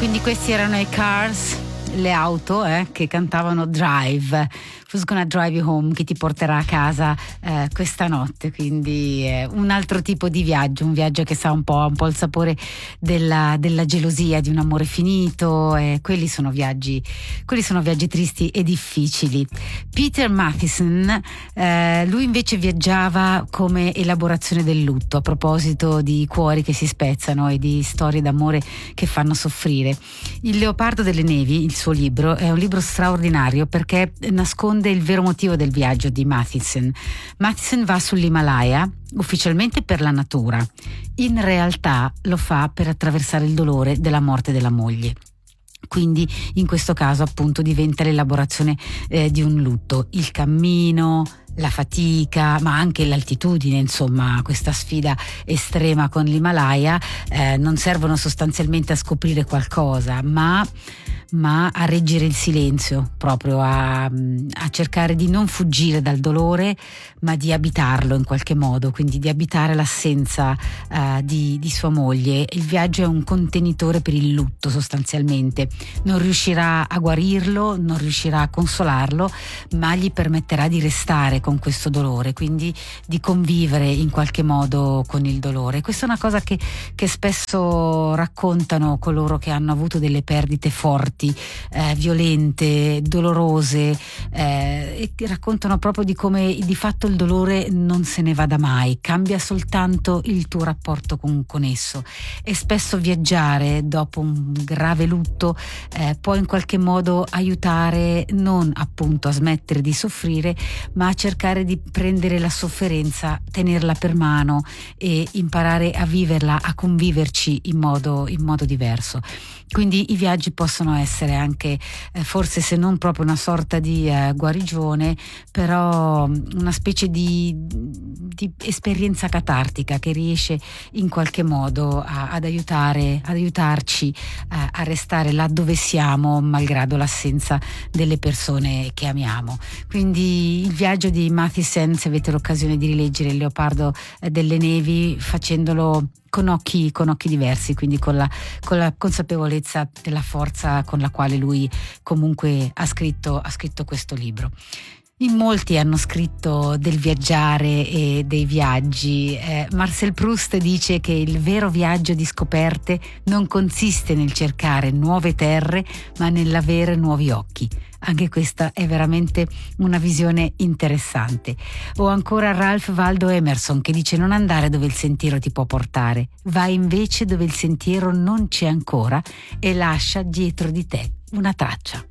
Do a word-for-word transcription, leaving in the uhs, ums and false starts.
Quindi questi erano i Cars, le auto eh, che cantavano Drive, Who's Gonna Drive You Home, che ti porterà a casa eh, questa notte. Quindi eh, un altro tipo di viaggio, un viaggio che sa un po', un po' il sapore della, della gelosia, di un amore finito. Eh, quelli sono viaggi, quelli sono viaggi tristi e difficili. Peter Matheson, eh, lui invece viaggiava come elaborazione del lutto, a proposito di cuori che si spezzano e di storie d'amore che fanno soffrire. Il Leopardo delle Nevi, il suo libro, è un libro straordinario perché nasconde il vero motivo del viaggio di Matheson. Matheson va sull'Himalaya ufficialmente per la natura, in realtà lo fa per attraversare il dolore della morte della moglie. Quindi in questo caso appunto diventa l'elaborazione eh, di un lutto, il cammino, la fatica, ma anche l'altitudine, insomma questa sfida estrema con l'Himalaya eh, non servono sostanzialmente a scoprire qualcosa, ma ma a reggere il silenzio, proprio a, a cercare di non fuggire dal dolore, ma di abitarlo in qualche modo, quindi di abitare l'assenza uh, di, di sua moglie. Il viaggio è un contenitore per il lutto sostanzialmente, non riuscirà a guarirlo, non riuscirà a consolarlo, ma gli permetterà di restare con questo dolore, quindi di convivere in qualche modo con il dolore. Questa è una cosa che, che spesso raccontano coloro che hanno avuto delle perdite forti, Eh, violente, dolorose, eh, e che raccontano proprio di come di fatto il dolore non se ne vada mai, cambia soltanto il tuo rapporto con, con esso, e spesso viaggiare dopo un grave lutto eh, può in qualche modo aiutare non appunto a smettere di soffrire, ma a cercare di prendere la sofferenza, tenerla per mano e imparare a viverla, a conviverci in modo, in modo diverso. Quindi i viaggi possono essere anche, eh, forse se non proprio una sorta di eh, guarigione, però una specie di, di esperienza catartica che riesce in qualche modo a, ad aiutare, ad aiutarci a, a restare là dove siamo, malgrado l'assenza delle persone che amiamo. Quindi il viaggio di Matheson, se avete l'occasione di rileggere Il Leopardo delle Nevi, facendolo con occhi, con occhi diversi, quindi con la, con la consapevolezza della forza con la quale lui comunque ha scritto, ha scritto questo libro. In molti hanno scritto del viaggiare e dei viaggi. Eh, Marcel Proust dice che il vero viaggio di scoperte non consiste nel cercare nuove terre, ma nell'avere nuovi occhi. Anche questa è veramente una visione interessante. O ancora Ralph Waldo Emerson, che dice: non andare dove il sentiero ti può portare, vai invece dove il sentiero non c'è ancora e lascia dietro di te una traccia.